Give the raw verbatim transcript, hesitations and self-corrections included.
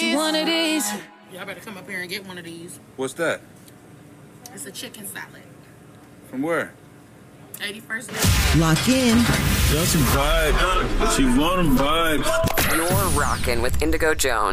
these. One of these. Y'all better come up here and get one of these. What's that? It's a chicken salad. From where? eighty-first Lock in. That's a vibe. She want a vibe. You're rocking with Indigo Jones.